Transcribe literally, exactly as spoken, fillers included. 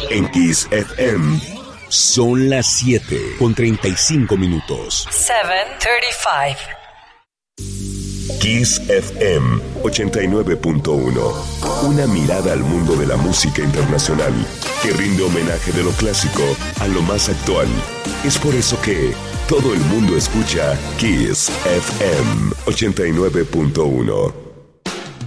En Kiss F M. Son las siete con treinta y cinco minutos. siete treinta y cinco. Kiss F M ochenta y nueve punto uno. Una mirada al mundo de la música internacional que rinde homenaje de lo clásico a lo más actual. Es por eso que todo el mundo escucha Kiss F M ochenta y nueve punto uno.